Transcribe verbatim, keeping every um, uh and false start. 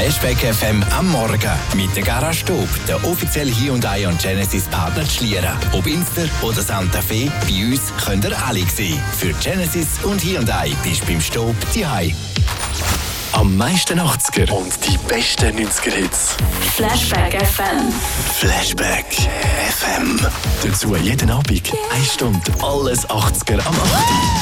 Flashback F M am Morgen mit der Garage Stub, der offizielle Hyundai und Genesis Partner zu Schlieren. Ob Inster oder Santa Fe, bei uns könnt ihr alle sehen. Für Genesis und Hyundai bist du beim Stub daheim. Am meisten achtziger und die besten neunziger-Hits. Flashback F M. Flashback F M. Dazu jeden Abend eine Stunde alles achtziger am acht.